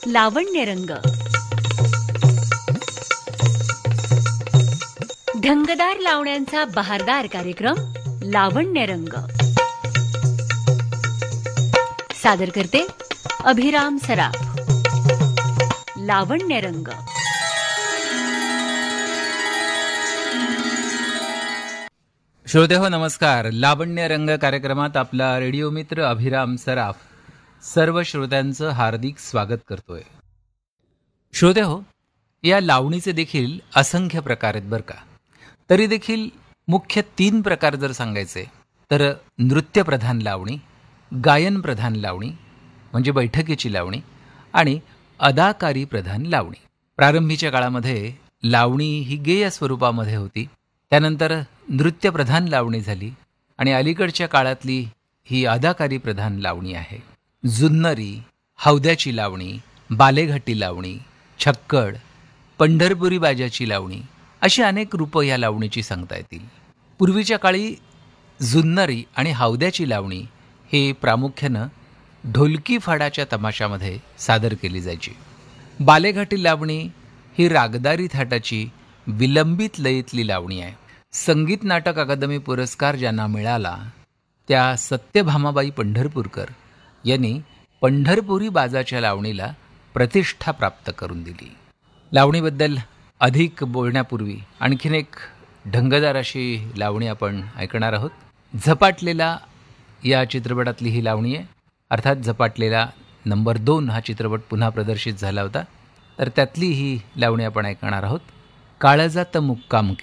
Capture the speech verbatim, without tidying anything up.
लावण्यरंग. ढंगदार लावण्यांचा बहारदार कार्यक्रम लावण्यरंग. सादर करते अभिराम सराफ. लावण्यरंग. श्रोते हो नमस्कार. लावण्य रंग कार्यक्रमात आपला रेडिओ मित्र अभिराम सराफ सर्व श्रोत्यांचं हार्दिक स्वागत करतोय. श्रोते हो, या लावणीचे देखील असंख्य प्रकार आहेत बरं का. तरी देखील मुख्य तीन प्रकार जर सांगायचे तर नृत्यप्रधान लावणी, गायनप्रधान लावणी म्हणजे बैठकीची लावणी आणि अदाकारी प्रधान लावणी. प्रारंभीच्या काळामध्ये लावणी ही गेय स्वरूपामध्ये होती, त्यानंतर नृत्यप्रधान लावणी झाली आणि अलीकडच्या काळातली ही अदाकारी प्रधान लावणी आहे. जुन्नरी, हौद्याची लावणी, बालेघाटी लावणी, छक्कड, पंढरपुरी बाजाची लावणी अशी अनेक रूपं या लावणीची सांगता येतील. पूर्वीच्या काळी जुन्नरी आणि हौद्याची लावणी हे प्रामुख्यानं ढोलकी फाडाच्या तमाशामध्ये सादर केली जायची. बालेघाटी लावणी ही रागदारी थाटाची विलंबित लयीतली लावणी आहे. संगीत नाटक अकादमी पुरस्कार ज्यांना मिळाला त्या सत्यभामाबाई पंढरपूरकर यांनी पंढरपुरी बाजाच्या लावणीला प्रतिष्ठा प्राप्त करून दिली. लावणीबद्दल अधिक बोलण्यापूर्वी आणखीन एक ढंगदार अशी लावणी आपण ऐकणार आहोत. झपाटलेला या चित्रपटातली ही लावणी आहे. अर्थात झपाटलेला नंबर दोन हा चित्रपट पुन्हा प्रदर्शित झाला होता, तर त्यातली ही लावणी आपण ऐकणार आहोत. काळजात मुक्काम